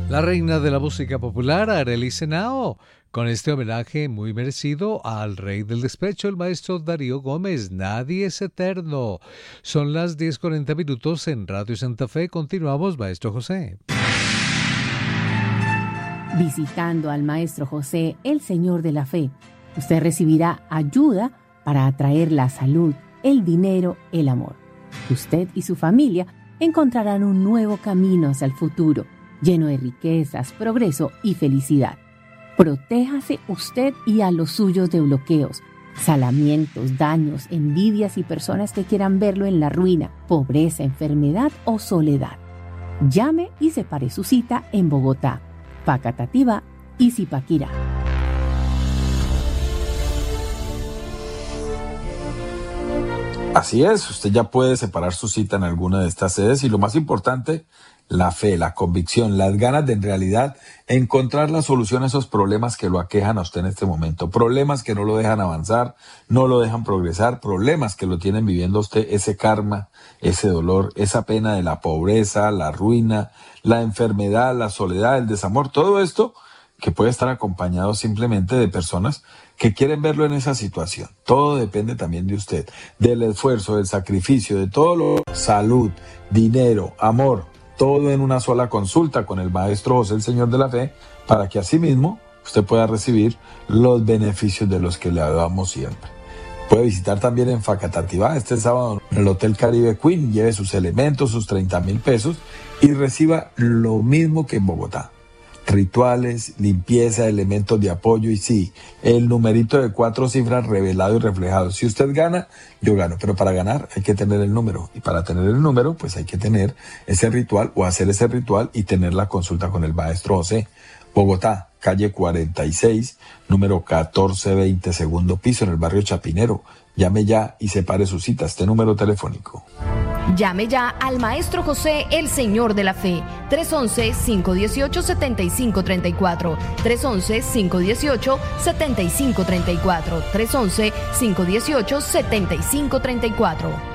La reina de la música popular, Arelis Henao, con este homenaje muy merecido al rey del despecho, el maestro Darío Gómez. Nadie es eterno. Son las 10:40 en Radio Santa Fe. Continuamos, maestro José. Visitando al maestro José, el Señor de la Fe, usted recibirá ayuda para atraer la salud, el dinero, el amor. Usted y su familia encontrarán un nuevo camino hacia el futuro, lleno de riquezas, progreso y felicidad. Protéjase usted y a los suyos de bloqueos, salamientos, daños, envidias y personas que quieran verlo en la ruina, pobreza, enfermedad o soledad. Llame y separe su cita en Bogotá, Facatativá y Zipaquirá. Así es, usted ya puede separar su cita en alguna de estas sedes y lo más importante, la fe, la convicción, las ganas de en realidad encontrar la solución a esos problemas que lo aquejan a usted en este momento, problemas que no lo dejan avanzar, no lo dejan progresar, problemas que lo tienen viviendo a usted, ese karma, ese dolor, esa pena de la pobreza, la ruina, la enfermedad, la soledad, el desamor, todo esto que puede estar acompañado simplemente de personas que quieren verlo en esa situación. Todo depende también de usted, del esfuerzo, del sacrificio, de todo lo, salud, dinero, amor, todo en una sola consulta con el maestro José, el Señor de la Fe, para que asimismo usted pueda recibir los beneficios de los que le hablamos siempre. Puede visitar también en Facatativá este sábado en el Hotel Caribe Queen, lleve sus elementos, sus 30,000 pesos y reciba lo mismo que en Bogotá. Rituales, limpieza, elementos de apoyo y sí, el numerito de 4 cifras revelado y reflejado. Si usted gana, yo gano, pero para ganar hay que tener el número y para tener el número pues hay que tener ese ritual o hacer ese ritual y tener la consulta con el maestro José. Bogotá, calle 46, número 1420, segundo piso en el barrio Chapinero. Llame ya y separe su cita, este número telefónico. Llame ya al Maestro José, el Señor de la Fe, 311-518-7534, 311-518-7534, 311-518-7534.